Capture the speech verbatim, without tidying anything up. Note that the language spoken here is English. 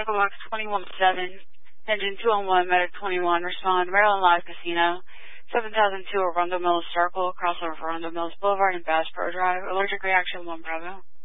Echo Box twenty-one seven, engine two one one, Medic twenty-one, respond, Maryland Live Casino, seven thousand two Arundel Mills Circle, crossover for Arundel Mills Boulevard and Bass Pro Drive, allergic reaction one Bravo.